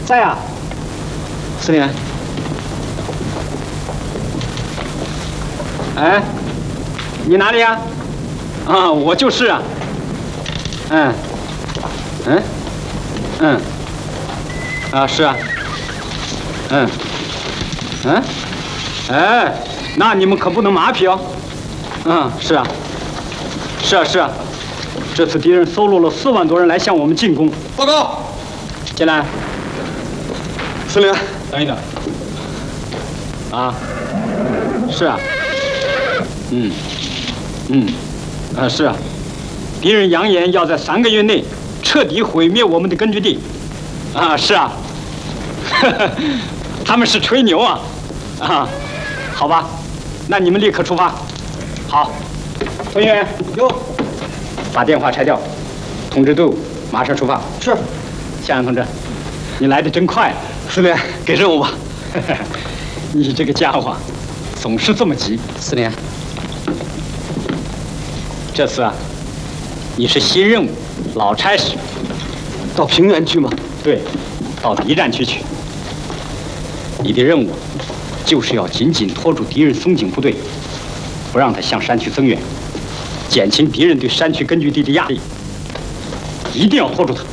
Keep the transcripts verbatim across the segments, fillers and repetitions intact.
在啊，司令。哎，你哪里呀？啊，我就是啊。嗯，嗯，嗯，啊，是啊。嗯，嗯，哎，那你们可不能马屁哦。嗯，是啊，是啊，是啊。这次敌人搜罗了四万多人来向我们进攻。 报告， 进来。 司令， 等一等。啊，是啊。嗯，嗯，啊，是啊。敌人扬言要在三个月内彻底毁灭我们的根据地。啊，是啊。他们是吹牛啊。啊，好吧，那你们立刻出发。好，同学员有。把电话拆掉，通知队伍，马上出发。是。向阳同志，你来的真快。 司令，给任务吧。 你这个家伙，总是这么急。 司令， 这次啊，你是新任务，老差事。 到平原去吗？ 对，到敌占区去。你的任务就是要紧紧拖住敌人松井部队，不让他向山区增援，减轻敌人对山区根据地的压力。一定要拖住他。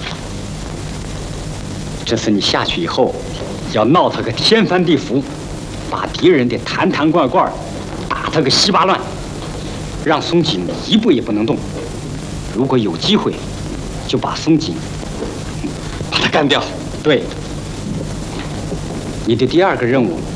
这次你下去以后，要闹他个天翻地覆，把敌人的坛坛罐罐打他个稀巴烂，让松井一步也不能动。如果有机会，就把松井把他干掉。 对。你的第二个任务